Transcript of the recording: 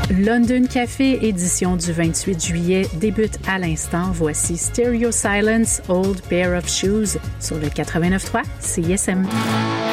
London Café, édition du 28 juillet, débute à l'instant. Voici Stereo Silence, Old Pair of Shoes sur le 89.3 CISM.